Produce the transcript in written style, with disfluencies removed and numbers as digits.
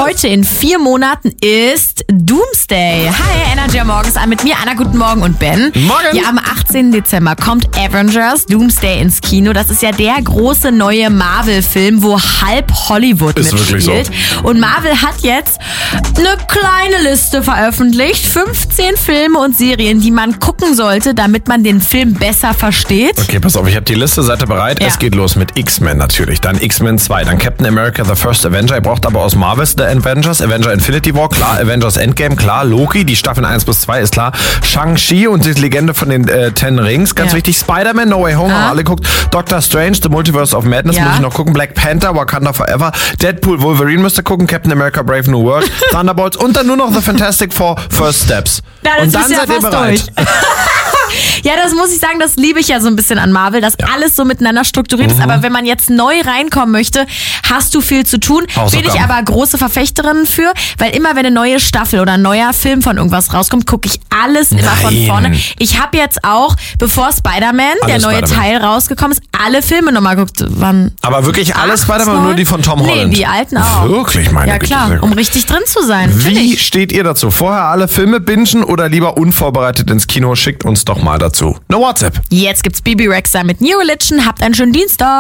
heute in 4 Monaten ist Doomsday. Hi, Energy am Morgens an mit mir, Anna, guten Morgen und Ben. Morgen. Ja, am 18. Dezember kommt Avengers Doomsday ins Kino. Das ist ja der große neue Marvel-Film, wo halb Hollywood Ist mitspielt. wirklich so. Und Marvel hat jetzt eine kleine Liste veröffentlicht. 15 Filme und Serien, die man gucken sollte, damit man den Film besser versteht. Okay, pass auf, ich habe die Liste, seid ihr bereit? Ja. Es geht los mit X-Men natürlich, dann X-Men 2, dann Captain America The First Avenger, ihr braucht aber aus Marvels The Avengers, Avenger Infinity War, klar, Avengers Endgame, klar, Loki, die Staffeln 1 bis 2 ist klar, Shang-Chi und die Legende von den 10 Rings, ganz wichtig, Spider-Man, No Way Home, haben wir alle geguckt, Doctor Strange, The Multiverse of Madness, muss ich noch gucken, Black Panther, Wakanda Forever, Deadpool, Wolverine müsst ihr gucken, Captain America Brave New World, Thunderbolts und dann nur noch The Fantastic Four First Steps. Ja, das und dann ist ja seid ihr fast bereit. durch. Ja, das muss ich sagen, das liebe ich ja so ein bisschen an Marvel, dass alles so miteinander strukturiert ist. Aber wenn man jetzt neu reinkommen möchte, hast du viel zu tun. Bin ich aber große Verfechterin für, weil immer wenn eine neue Staffel oder ein neuer Film von irgendwas rauskommt, gucke ich alles immer von vorne. Ich habe jetzt auch, bevor Spider-Man, der neue Teil rausgekommen ist, alle Filme nochmal geguckt. Wann? Aber wirklich alle Spider-Man oder nur die von Tom Holland? Nee, die alten auch. Wirklich, meine Güte. Ja klar, um richtig drin zu sein. Wie steht ihr dazu? Vorher alle Filme bingen oder lieber unvorbereitet ins Kino? Schickt uns doch mal dazu. No WhatsApp. Jetzt gibt's Bibi Rexha mit New Religion. Habt einen schönen Dienstag.